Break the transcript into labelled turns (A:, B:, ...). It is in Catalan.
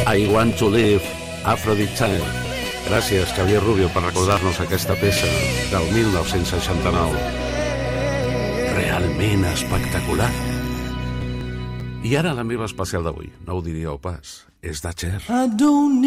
A: I Want to Live, Aphrodite Child. Gràcies, Xavier Rubio, per recordar-nos aquesta peça del 1969. Realment espectacular. I ara la meva especial d'avui, no ho diríeu pas, és de Cher.